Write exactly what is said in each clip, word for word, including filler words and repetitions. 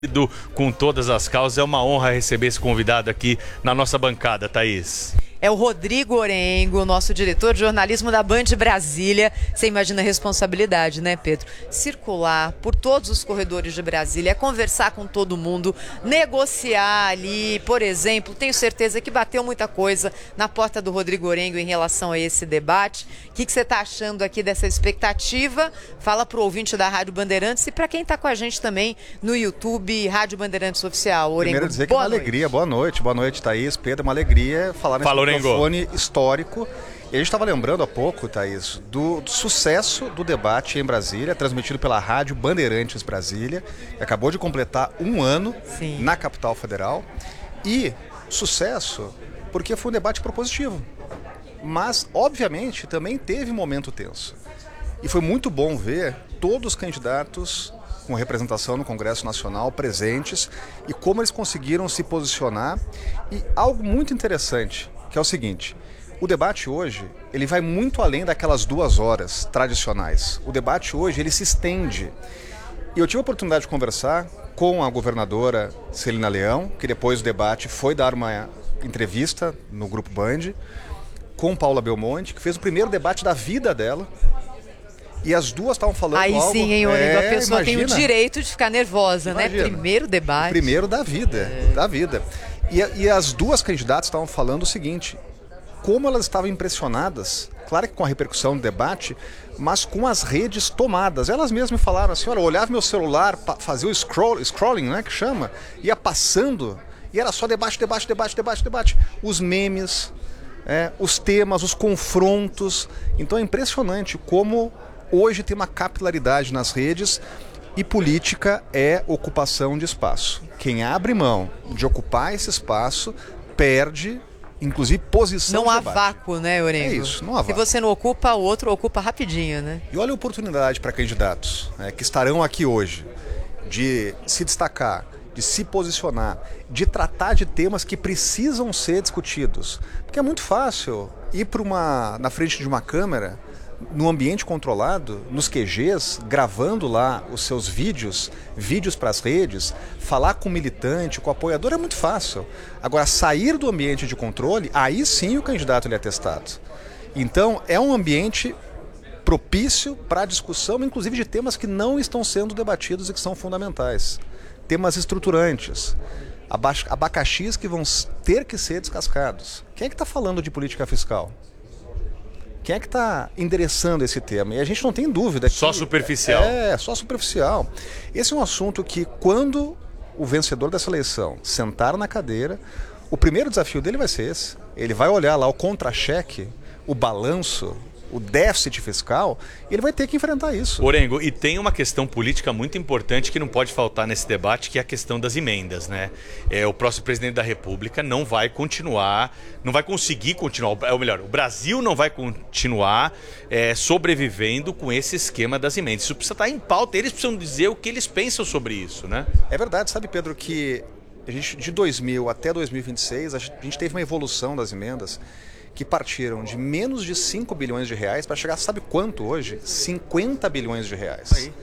Com todas as causas. É uma honra receber esse convidado aqui na nossa bancada, Thaís. É o Rodrigo Orengo, nosso diretor de jornalismo da Band Brasília. Você imagina a responsabilidade, né, Pedro? Circular por todos os corredores de Brasília, conversar com todo mundo, negociar ali, por exemplo. Tenho certeza que bateu muita coisa na porta do Rodrigo Orengo em relação a esse debate. O que, que você está achando aqui dessa expectativa? Fala para o ouvinte da Rádio Bandeirantes e para quem está com a gente também no YouTube, Rádio Bandeirantes Oficial. Orengo, primeiro dizer que é uma alegria. Boa noite. Boa noite, Thaís, Pedro. É uma alegria falar nesse Fala, microfone histórico. E a gente estava lembrando há pouco, Thaís, do, do sucesso do debate em Brasília, transmitido pela Rádio Bandeirantes Brasília, que acabou de completar um ano Sim. na capital federal. E sucesso porque foi um debate propositivo. Mas, obviamente, também teve momento tenso. E foi muito bom ver todos os candidatos com representação no Congresso Nacional presentes e como eles conseguiram se posicionar. E algo muito interessante, que é o seguinte: o debate hoje, ele vai muito além daquelas duas horas tradicionais. O debate hoje, ele se estende. E eu tive a oportunidade de conversar com a governadora Celina Leão, que depois do debate foi dar uma entrevista no Grupo Band, com Paula Belmonte, que fez o primeiro debate da vida dela. E as duas estavam falando Aí algo... sim, hein, Orengo, é, a pessoa imagina, tem o direito de ficar nervosa, imagina, né? Primeiro debate. O primeiro da vida, é. da vida. E, e as duas candidatas estavam falando o seguinte: como elas estavam impressionadas, claro que com a repercussão do debate, mas com as redes tomadas. Elas mesmas me falaram assim: olha, eu olhava meu celular, fazia o scroll, scrolling, né, que chama, ia passando, e era só debate, debate, debate, debate, debate. Os memes, é, os temas, os confrontos. Então é impressionante como hoje tem uma capilaridade nas redes. E política é ocupação de espaço. Quem abre mão de ocupar esse espaço perde, inclusive, posição. Não há debate. vácuo, né, Orengo? É isso, não há vácuo. Se você não ocupa, o outro ocupa rapidinho, né? E olha a oportunidade para candidatos, né, que estarão aqui hoje, de se destacar, de se posicionar, de tratar de temas que precisam ser discutidos. Porque é muito fácil ir para uma, na frente de uma câmera, num ambiente controlado, nos Q Gs, gravando lá os seus vídeos, vídeos para as redes, falar com o militante, com o apoiador é muito fácil. Agora, sair do ambiente de controle, aí sim o candidato ele é testado. Então, é um ambiente propício para a discussão, inclusive de temas que não estão sendo debatidos e que são fundamentais. Temas estruturantes, abacaxis que vão ter que ser descascados. Quem é que está falando de política fiscal? Quem é que está endereçando esse tema? E a gente não tem dúvida que... Só superficial. É, só superficial. Esse é um assunto que, quando o vencedor dessa eleição sentar na cadeira, o primeiro desafio dele vai ser esse. Ele vai olhar lá o contra-cheque, o balanço, o déficit fiscal, e ele vai ter que enfrentar isso. Orengo, e tem uma questão política muito importante que não pode faltar nesse debate, que é a questão das emendas, né? É, o próximo presidente da República não vai continuar, não vai conseguir continuar, ou melhor, o Brasil não vai continuar é, sobrevivendo com esse esquema das emendas. Isso precisa estar em pauta, eles precisam dizer o que eles pensam sobre isso, né? É verdade, sabe, Pedro, que a gente, de dois mil até dois mil e vinte e seis, a gente teve uma evolução das emendas que partiram de menos de cinco bilhões de reais para chegar, sabe quanto hoje? cinquenta bilhões de reais. Aí.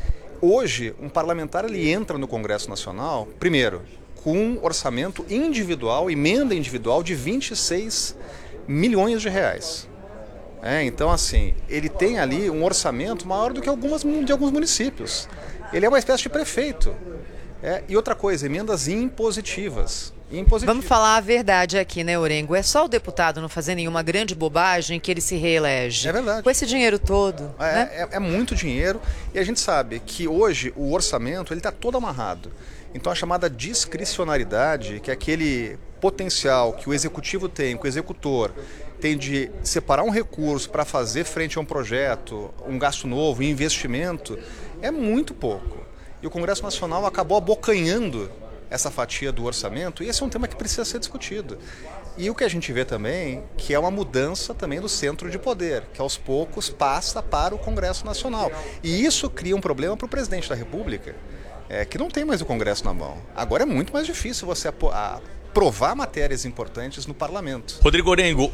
Hoje, um parlamentar ele entra no Congresso Nacional, primeiro, com um orçamento individual, emenda individual de vinte e seis milhões de reais. É, então, assim, ele tem ali um orçamento maior do que algumas, de alguns municípios. Ele é uma espécie de prefeito. É, e outra coisa, emendas impositivas. impositivas. Vamos falar a verdade aqui, né, Orengo? É só o deputado não fazer nenhuma grande bobagem que ele se reelege. É verdade. Com esse dinheiro todo. É, né? é, é muito dinheiro e a gente sabe que hoje o orçamento ele está todo amarrado. Então a chamada discricionariedade, que é aquele potencial que o executivo tem, que o executor tem de separar um recurso para fazer frente a um projeto, um gasto novo, um investimento, é muito pouco. E o Congresso Nacional acabou abocanhando essa fatia do orçamento, e esse é um tema que precisa ser discutido. E o que a gente vê também, que é uma mudança também do centro de poder, que aos poucos passa para o Congresso Nacional. E isso cria um problema para o presidente da República, é, que não tem mais o Congresso na mão. Agora é muito mais difícil você aprovar matérias importantes no parlamento. Rodrigo Orengo,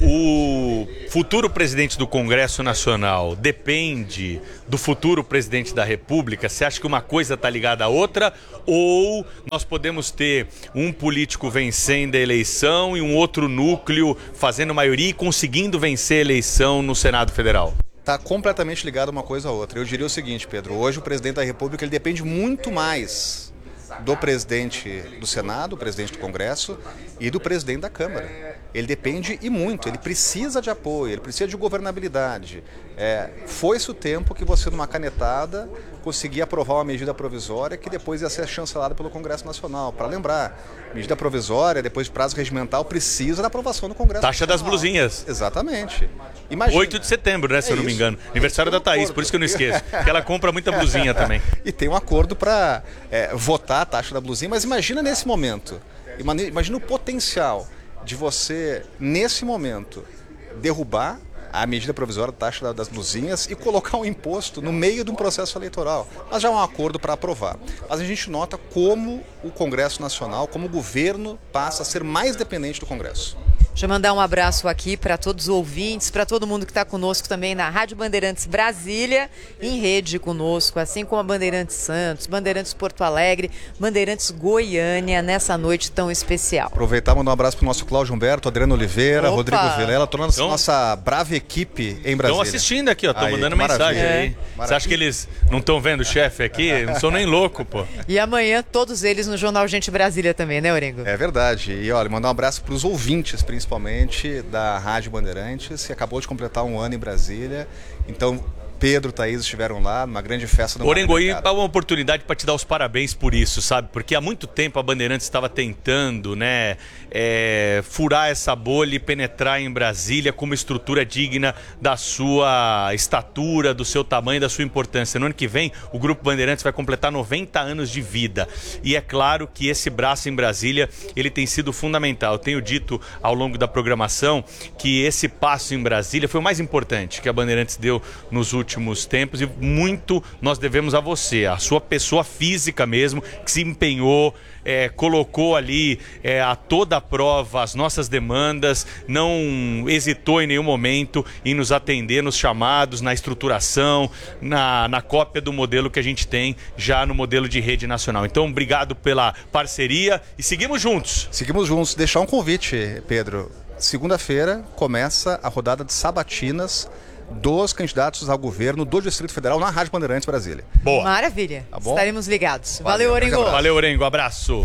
o futuro presidente do Congresso Nacional depende do futuro presidente da República? Você acha que uma coisa está ligada à outra? Ou nós podemos ter um político vencendo a eleição e um outro núcleo fazendo maioria e conseguindo vencer a eleição no Senado Federal? Está completamente ligado uma coisa à outra. Eu diria o seguinte, Pedro, hoje o presidente da República ele depende muito mais do presidente do Senado, do presidente do Congresso e do presidente da Câmara. Ele depende e muito, ele precisa de apoio, ele precisa de governabilidade. É, foi-se o tempo que você, numa canetada, conseguia aprovar uma medida provisória que depois ia ser chancelada pelo Congresso Nacional. Para lembrar, medida provisória, depois de prazo regimental, precisa da aprovação do Congresso Taxa Nacional. das blusinhas. Exatamente. Imagina, oito de setembro, né, se é eu não me isso. engano. Aniversário da Thaís, por isso que eu não esqueço. Que ela compra muita blusinha também. E tem um acordo para é, votar a taxa da blusinha, mas imagina nesse momento, imagina o potencial de você, nesse momento, derrubar a medida provisória da taxa das blusinhas e colocar um imposto no meio de um processo eleitoral. Mas já é um acordo para aprovar. Mas a gente nota como o Congresso Nacional, como o governo passa a ser mais dependente do Congresso. Deixa eu mandar um abraço aqui para todos os ouvintes, para todo mundo que está conosco também na Rádio Bandeirantes Brasília, em rede conosco, assim como a Bandeirantes Santos, Bandeirantes Porto Alegre, Bandeirantes Goiânia, nessa noite tão especial. Aproveitar e mandar um abraço para o nosso Cláudio Humberto, Adriano Oliveira, Opa. Rodrigo Vilela, toda a nossa, Então, nossa brava equipe em Brasília. Estão assistindo aqui, ó, estão Aí, mandando maravilha. mensagem É. aí. Você Maravilha. acha que eles não estão vendo o chefe aqui? Não sou nem louco, pô. E amanhã todos eles no Jornal Gente Brasília também, né, Orengo? É verdade. E olha, mandar um abraço para os ouvintes, principalmente da Rádio Bandeirantes, que acabou de completar um ano em Brasília. Então, Pedro, Thaís estiveram lá numa grande festa do Orengo, aí mercado. dá uma oportunidade para te dar os parabéns por isso, sabe? Porque há muito tempo a Bandeirantes estava tentando, né, é, furar essa bolha e penetrar em Brasília com uma estrutura digna da sua estatura, do seu tamanho, da sua importância. No ano que vem, o Grupo Bandeirantes vai completar noventa anos de vida. E é claro que esse braço em Brasília, ele tem sido fundamental. Eu tenho dito ao longo da programação que esse passo em Brasília foi o mais importante que a Bandeirantes deu nos últimos últimos tempos, e muito nós devemos a você, a sua pessoa física mesmo, que se empenhou, é, colocou ali é, a toda a prova as nossas demandas, não hesitou em nenhum momento em nos atender nos chamados, na estruturação, na, na cópia do modelo que a gente tem já no modelo de rede nacional. Então, obrigado pela parceria e seguimos juntos. Seguimos juntos. Deixar um convite, Pedro. Segunda-feira começa a rodada de sabatinas dos candidatos ao governo do Distrito Federal na Rádio Bandeirantes Brasília. Boa. Maravilha. Tá bom? Estaremos ligados. Valeu, Valeu, Orengo. abraço. Valeu, Orengo. Abraço.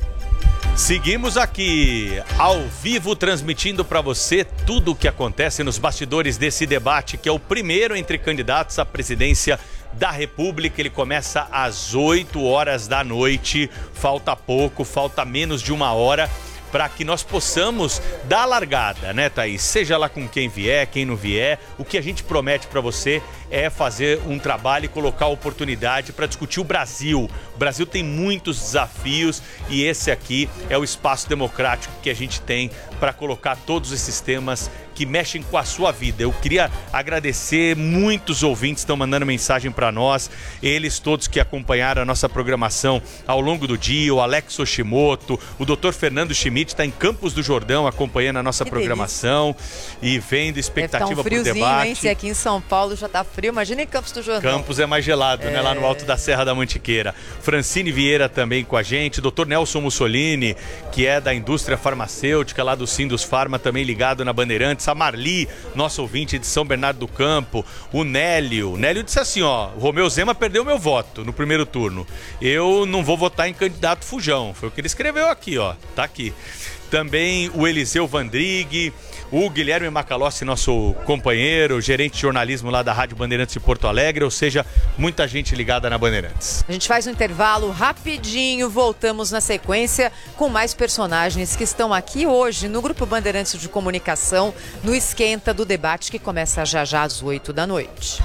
Seguimos aqui, ao vivo, transmitindo para você tudo o que acontece nos bastidores desse debate, que é o primeiro entre candidatos à presidência da República. Ele começa às oito horas da noite. Falta pouco, falta menos de uma hora para que nós possamos dar a largada, né, Thaís? Seja lá com quem vier, quem não vier, o que a gente promete para você é fazer um trabalho e colocar oportunidade para discutir o Brasil. O Brasil tem muitos desafios e esse aqui é o espaço democrático que a gente tem para colocar todos esses temas que mexem com a sua vida. Eu queria agradecer, muitos ouvintes estão mandando mensagem para nós, eles todos que acompanharam a nossa programação ao longo do dia, o Alex Oshimoto, o doutor Fernando Schmidt está em Campos do Jordão acompanhando a nossa Que programação e vendo expectativa Deve tá um para o friozinho, debate. hein? Se aqui em São Paulo já tá frio, imagina em Campos do Jordão. Campos é mais gelado, é... né? Lá no alto da Serra da Mantiqueira. Francine Vieira também com a gente, doutor Nelson Mussolini, que é da indústria farmacêutica lá do Sindus Farma, também ligado na Bandeirantes. A Marli, nosso ouvinte de São Bernardo do Campo. O Nélio. O Nélio disse assim, ó, o Romeu Zema perdeu meu voto no primeiro turno. Eu não vou votar em candidato fujão. Foi o que ele escreveu aqui, ó. Tá aqui. Também o Eliseu Vandrig, o Guilherme Macalossi, nosso companheiro, gerente de jornalismo lá da Rádio Bandeirantes de Porto Alegre, ou seja, muita gente ligada na Bandeirantes. A gente faz um intervalo rapidinho, voltamos na sequência com mais personagens que estão aqui hoje no Grupo Bandeirantes de Comunicação, no Esquenta do Debate, que começa já já às oito da noite.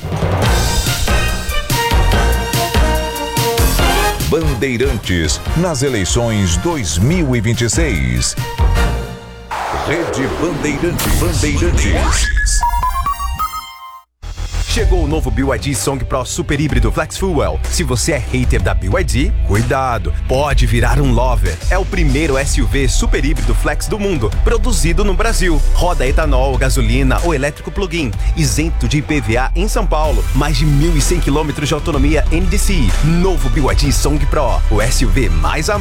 Bandeirantes nas eleições dois mil e vinte e seis. Rede Bandeirantes. Bandeirantes. Chegou o novo B Y D Song Pro Super Híbrido Flex Fuel. Se você é hater da B Y D, cuidado, pode virar um lover. É o primeiro S U V super híbrido flex do mundo, produzido no Brasil. Roda etanol, gasolina ou elétrico plug-in, isento de I P V A em São Paulo. Mais de mil e cem quilômetros de autonomia N D C I. Novo B Y D Song Pro, o S U V mais amado